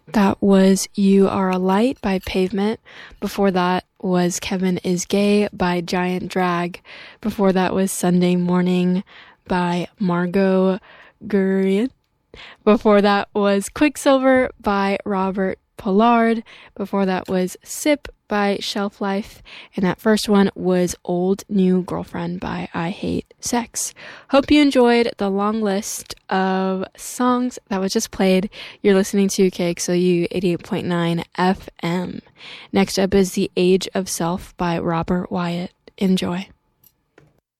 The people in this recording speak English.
That was You Are a Light by Pavement. Before that was Kevin is Gay by Giant Drag. Before that was Sunday Morning by Margot Gurrian. Before that was Quicksilver by Robert Pollard. Before that was Sip by Shelf Life. And that first one was Old New Girlfriend by I Hate Sex. Hope you enjoyed the long list of songs that was just played. You're listening to KXOU 88.9 FM. Next up is The Age of Self by Robert Wyatt. Enjoy.